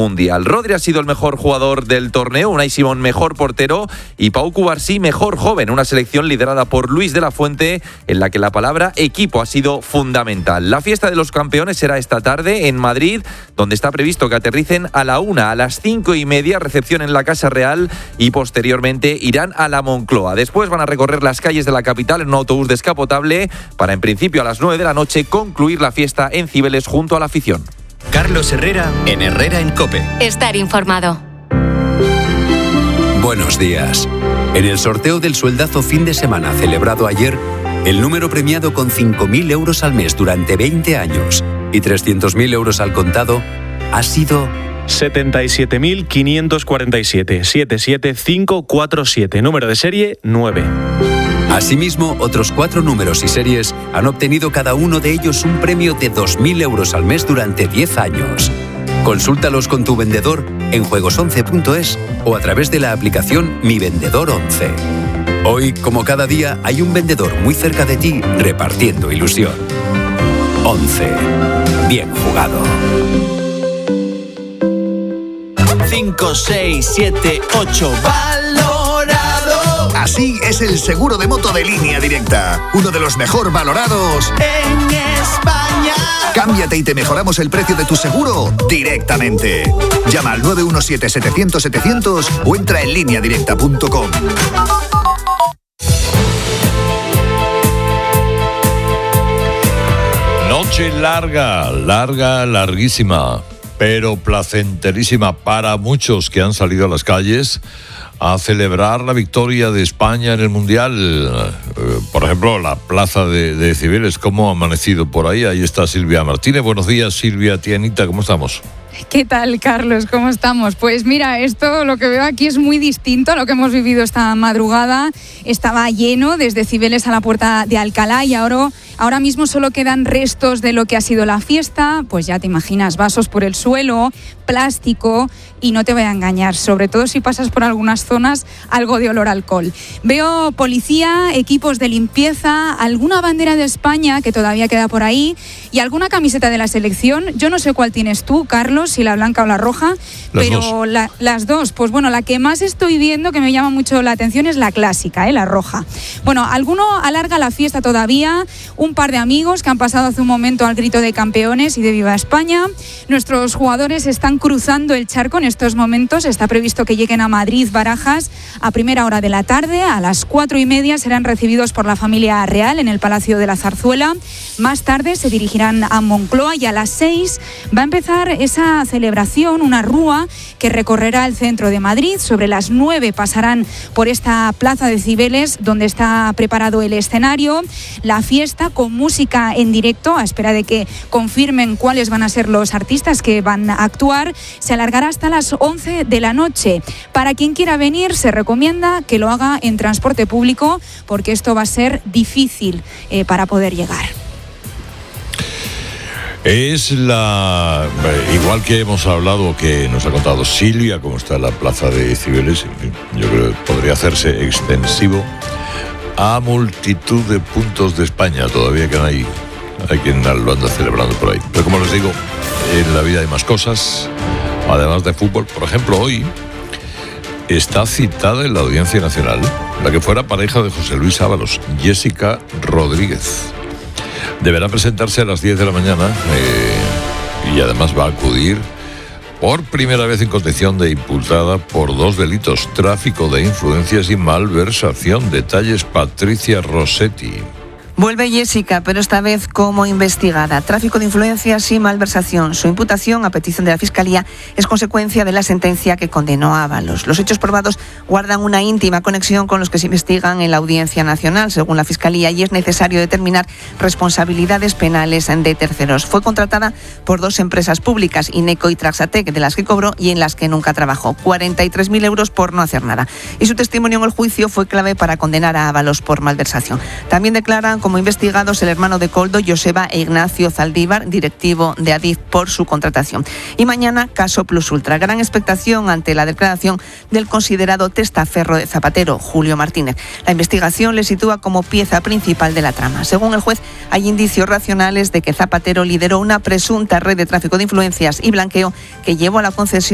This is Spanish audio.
mundial. Rodri ha sido el mejor jugador del torneo, Unai Simón mejor portero y Pau Cubarsí mejor joven. Una selección liderada por Luis de la Fuente en la que la palabra equipo ha sido fundamental. La fiesta de los campeones será esta tarde en Madrid, donde está previsto que aterricen a la 1, a las 5:30, recepción en la Casa Real y posteriormente irán a la Moncloa. Después van a recorrer las calles de la capital en un autobús descapotable para en principio a las 9 de la noche concluir la fiesta en Cibeles junto a la afición. Carlos Herrera en Herrera en COPE. Estar informado. Buenos días. En el sorteo del sueldazo fin de semana celebrado ayer, el número premiado con 5.000 euros al mes durante 20 años y 300.000 euros al contado ha sido 77.547, 77547, número de serie 9. Asimismo, otros 4 números y series han obtenido cada uno de ellos un premio de 2.000 euros al mes durante 10 años. Consúltalos con tu vendedor en juegos11.es o a través de la aplicación Mi Vendedor 11. Hoy, como cada día, hay un vendedor muy cerca de ti repartiendo ilusión. 11. Bien jugado. 5, 6, 7, 8, valorado. Así es el seguro de moto de Línea Directa, uno de los mejor valorados en España. Cámbiate y te mejoramos el precio de tu seguro directamente. Llama al 917-700-700 o entra en lineadirecta.com. Noche larguísima, pero placenterísima para muchos que han salido a las calles a celebrar la victoria de España en el Mundial. Por ejemplo, la plaza de Cibeles, ¿cómo ha amanecido por ahí? Ahí está Silvia Martínez. Buenos días, Silvia, tía Anita, ¿cómo estamos? ¿Qué tal, Carlos? ¿Cómo estamos? Pues mira, esto lo que veo aquí es muy distinto a lo que hemos vivido esta madrugada. Estaba lleno desde Cibeles a la Puerta de Alcalá y ahora mismo solo quedan restos de lo que ha sido la fiesta. Pues ya te imaginas, vasos por el suelo, plástico, y no te voy a engañar, sobre todo si pasas por algunas zonas, algo de olor a alcohol. Veo policía, equipos de limpieza, alguna bandera de España que todavía queda por ahí y alguna camiseta de la selección. Yo no sé cuál tienes tú, Carlos, si la blanca o la roja, pero las dos. Pues bueno, la que más estoy viendo que me llama mucho la atención es la clásica, la roja. Bueno, alguno alarga la fiesta todavía, un par de amigos que han pasado hace un momento al grito de campeones y de Viva España. Nuestros jugadores están cruzando el charco en estos momentos. Está previsto que lleguen a Madrid, Barajas, a primera hora de la tarde. A las 4:30 serán recibidos por la familia real en el Palacio de la Zarzuela. Más tarde se dirigirán a Moncloa y a las 6 va a empezar esa celebración, una rúa que recorrerá el centro de Madrid. Sobre las 9 pasarán por esta plaza de Cibeles, donde está preparado el escenario. La fiesta con música en directo, a espera de que confirmen cuáles van a ser los artistas que van a actuar, se alargará hasta las 11 de la noche. Para quien quiera venir, se recomienda que lo haga en transporte público, porque esto va a ser difícil para poder llegar. Es igual que hemos hablado, que nos ha contado Silvia, cómo está la plaza de Cibeles. Yo creo que podría hacerse extensivo a multitud de puntos de España. Todavía que hay quien lo anda celebrando por ahí. Pero como les digo, en la vida hay más cosas, además de fútbol. Por ejemplo, hoy está citada en la Audiencia Nacional la que fuera pareja de José Luis Ábalos, Jessica Rodríguez. Deberá presentarse a las 10 de la mañana y además va a acudir por primera vez en condición de imputada por 2 delitos: tráfico de influencias y malversación. Detalles, Patricia Rossetti. Vuelve Jessica, pero esta vez como investigada. Tráfico de influencias y malversación. Su imputación, a petición de la Fiscalía, es consecuencia de la sentencia que condenó a Ábalos. Los hechos probados guardan una íntima conexión con los que se investigan en la Audiencia Nacional, según la Fiscalía, y es necesario determinar responsabilidades penales de terceros. Fue contratada por 2 empresas públicas, Ineco y Traxatec, de las que cobró y en las que nunca trabajó. 43.000 euros por no hacer nada. Y su testimonio en el juicio fue clave para condenar a Ábalos por malversación. También declaran como investigados el hermano de Koldo, Joseba e Ignacio Zaldívar, directivo de Adif, por su contratación. Y mañana, caso Plus Ultra. Gran expectación ante la declaración del considerado testaferro de Zapatero, Julio Martínez. La investigación le sitúa como pieza principal de la trama. Según el juez, hay indicios racionales de que Zapatero lideró una presunta red de tráfico de influencias y blanqueo que llevó a la concesión